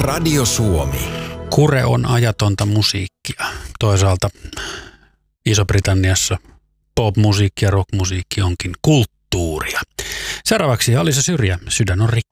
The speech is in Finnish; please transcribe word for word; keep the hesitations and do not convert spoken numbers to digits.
Radio Suomi. Kure on ajatonta musiikkia. Toisaalta Iso-Britanniassa pop-musiikki ja rock-musiikki onkin kulttuuria. Seuraavaksi Alisa Syrjä, Sydän on rikki.